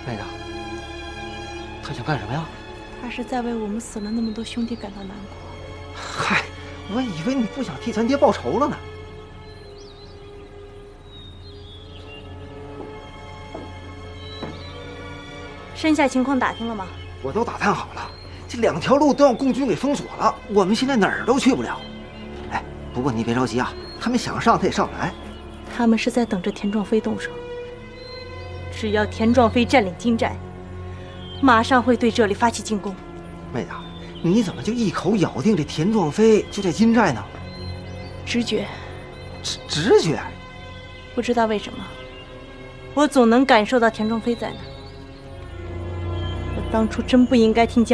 妹子，他想干什么呀？ 他是在为我们死了那么多兄弟感到难过。 嗨，我以为你不想替咱爹报仇了呢。 身下情况打听了吗？ 我都打探好了，这2条路都让共军给封锁了，我们现在哪儿都去不了。哎，不过你别着急啊，他们想上他也上不来。 他们是在等着田壮飞动手。只要田壮飞占领金寨，马上会对这里发起进攻。 妹子，你怎么就一口咬定这田壮飞就在金寨呢？ 直觉。 直觉？ 不知道为什么，我总能感受到田壮飞在那儿。我当初真不应该听江